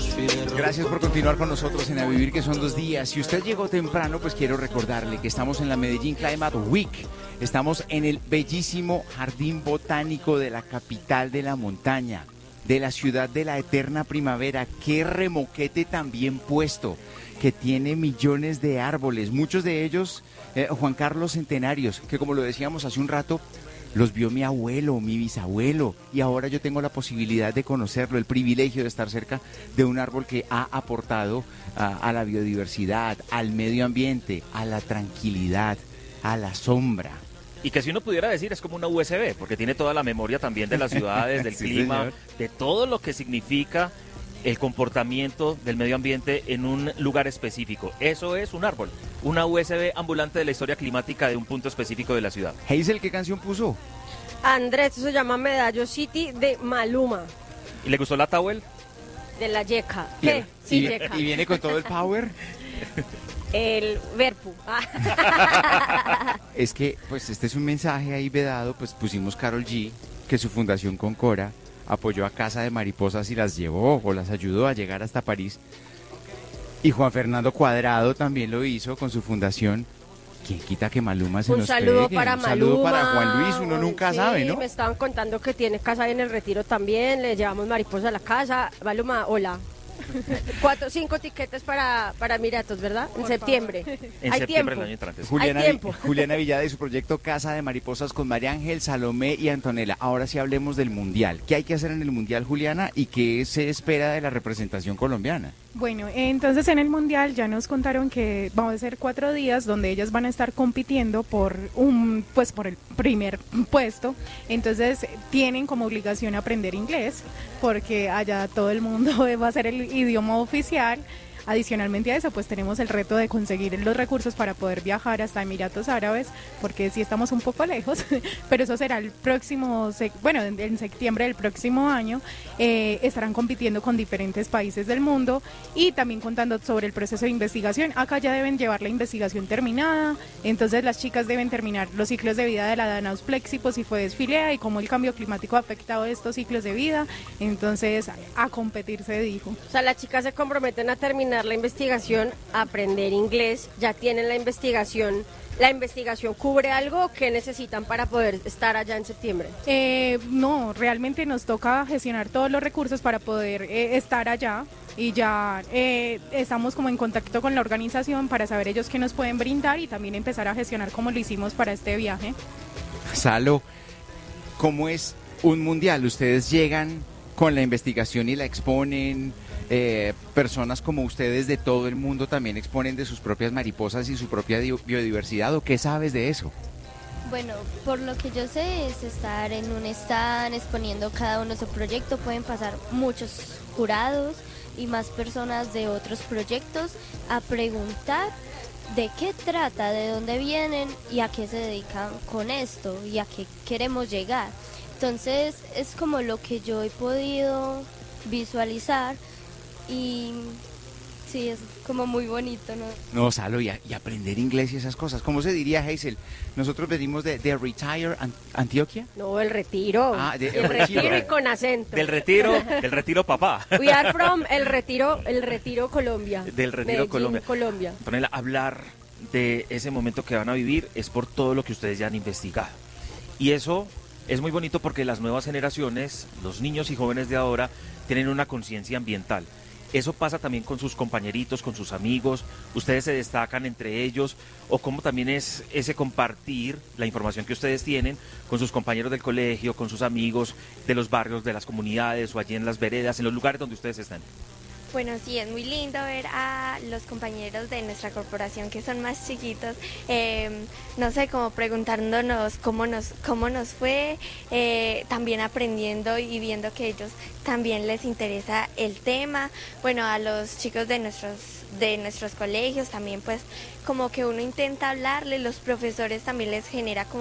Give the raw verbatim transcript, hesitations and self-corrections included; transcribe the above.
Gracias por continuar con nosotros en A Vivir, que son dos días. Si usted llegó temprano, pues quiero recordarle que estamos en la Medellín Climate Week. Estamos en el bellísimo Jardín Botánico de la capital de la montaña, de la ciudad de la eterna primavera. Qué remoquete tan bien puesto, que tiene millones de árboles, muchos de ellos, eh, Juan Carlos, centenarios, que como lo decíamos hace un rato, los vio mi abuelo, mi bisabuelo, y ahora yo tengo la posibilidad de conocerlo, el privilegio de estar cerca de un árbol que ha aportado a, a la biodiversidad, al medio ambiente, a la tranquilidad, a la sombra. Y que si uno pudiera decir es como una U S B, porque tiene toda la memoria también de las ciudades, del sí, clima, señor. De todo lo que significa el comportamiento del medio ambiente en un lugar específico. Eso es un árbol, una U S B ambulante de la historia climática de un punto específico de la ciudad. Hazel, ¿qué canción puso? Andrés, eso se llama Medallo City de Maluma. ¿Y le gustó la towel? De la Yeca. ¿Qué? Sí, y, Yeca. ¿Y viene con todo el power? El verpu. Es que, pues, este es un mensaje ahí vedado, pues pusimos Karol G, que su fundación Concora apoyó a Casa de Mariposas y las llevó o las ayudó a llegar hasta París. Y Juan Fernando Cuadrado también lo hizo con su fundación. ¿Quién quita que Maluma se un nos saludo pegue? para Un Maluma. saludo para Juan Luis, uno nunca sí, sabe, ¿no? Me estaban contando que tiene casa ahí en el Retiro también, le llevamos mariposa a la casa. Maluma, hola. Cuatro, cinco tiquetes para, para Miratos, ¿verdad? En Por septiembre. Favor. En Hay septiembre tiempo. del año entrante. Juliana, Hay tiempo. Juliana Villada y su proyecto Casa de Mariposas con María Ángel, Salomé y Antonella. Ahora sí hablemos del Mundial. ¿Qué hay que hacer en el Mundial, Juliana? ¿Y qué se espera de la representación colombiana? Bueno, entonces en el Mundial ya nos contaron que vamos a ser cuatro días donde ellas van a estar compitiendo por un, pues por el primer puesto. Entonces tienen como obligación aprender inglés porque allá todo el mundo va a ser el idioma oficial. Adicionalmente a eso, pues tenemos el reto de conseguir los recursos para poder viajar hasta Emiratos Árabes, porque sí estamos un poco lejos, pero eso será el próximo, bueno, en septiembre del próximo año. Eh, estarán compitiendo con diferentes países del mundo y también contando sobre el proceso de investigación. Acá ya deben llevar la investigación terminada, entonces las chicas deben terminar los ciclos de vida de la Danaus Plexipo, si fue desfilea y cómo el cambio climático ha afectado estos ciclos de vida. Entonces a competir se dijo. O sea, las chicas se comprometen a terminar la investigación, aprender inglés, ya tienen la investigación. ¿La investigación cubre algo que necesitan para poder estar allá en septiembre? Eh, no, realmente nos toca gestionar todos los recursos para poder eh, estar allá y ya eh, estamos como en contacto con la organización para saber ellos qué nos pueden brindar y también empezar a gestionar como lo hicimos para este viaje. Salo, ¿cómo es un mundial? ¿Ustedes llegan con la investigación y la exponen? Eh, personas como ustedes de todo el mundo también exponen de sus propias mariposas y su propia biodiversidad, ¿o qué sabes de eso? Bueno, por lo que yo sé es estar en un stand exponiendo cada uno su proyecto, pueden pasar muchos jurados y más personas de otros proyectos a preguntar de qué trata, de dónde vienen y a qué se dedican con esto y a qué queremos llegar. Entonces es como lo que yo he podido visualizar. Y sí, es como muy bonito, ¿no? No, Salo, y, a, y aprender inglés y esas cosas. ¿Cómo se diría, Hazel? Nosotros venimos de, de Retire An- Antioquia. No, el Retiro. Ah, de, el, el retiro. retiro y con acento. Del Retiro, del Retiro papá. We are from el Retiro, el Retiro Colombia. Del Retiro Medellín, Colombia. Colombia. Antonella, hablar de ese momento que van a vivir es por todo lo que ustedes ya han investigado. Y eso es muy bonito porque las nuevas generaciones, los niños y jóvenes de ahora, tienen una conciencia ambiental. Eso pasa también con sus compañeritos, con sus amigos, ustedes se destacan entre ellos, o cómo también es ese compartir la información que ustedes tienen con sus compañeros del colegio, con sus amigos de los barrios, de las comunidades, o allí en las veredas, en los lugares donde ustedes están. Bueno, sí, es muy lindo ver a los compañeros de nuestra corporación que son más chiquitos, eh, no sé, como preguntándonos cómo nos, cómo nos fue, eh, también aprendiendo y viendo que ellos también les interesa el tema. Bueno, a los chicos de nuestros, de nuestros colegios también, pues como que uno intenta hablarles, los profesores también les genera como